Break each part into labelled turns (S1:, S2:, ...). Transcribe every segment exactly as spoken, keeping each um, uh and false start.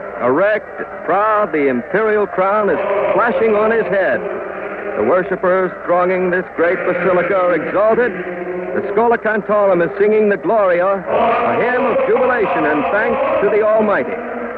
S1: Erect, proud, the imperial crown is flashing on his head. The worshippers thronging this great basilica are exalted. The Schola Cantorum is singing the Gloria, a hymn of jubilation and thanks to the Almighty.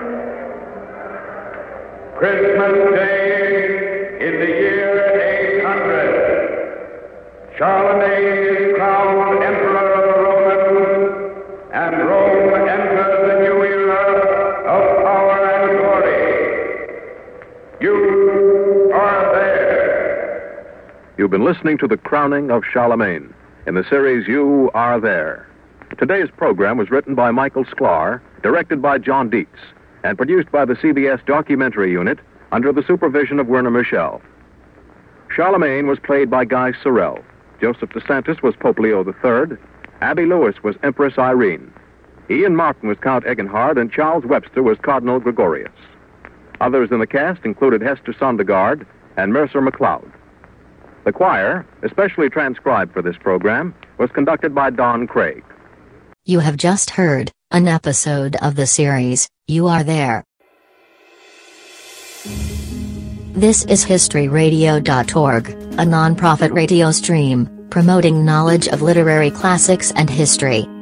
S2: Christmas Day in the year eight hundred, Charlemagne is crowned Emperor of the Romans, and Rome enters the new era of power and glory. You are there.
S3: You've been listening to the crowning of Charlemagne in the series You Are There. Today's program was written by Michael Sklar, directed by John Dietz, and produced by the C B S Documentary Unit under the supervision of Werner Michel. Charlemagne was played by Guy Sorel. Joseph DeSantis was Pope Leo the Third. Abby Lewis was Empress Irene. Ian Martin was Count Egenhard, and Charles Webster was Cardinal Gregorius. Others in the cast included Hester Sondergaard and Mercer McLeod. The choir, especially transcribed for this program, was conducted by Don Craig.
S4: You have just heard an episode of the series, You Are There. This is History Radio dot org, a non-profit radio stream, promoting knowledge of literary classics and history.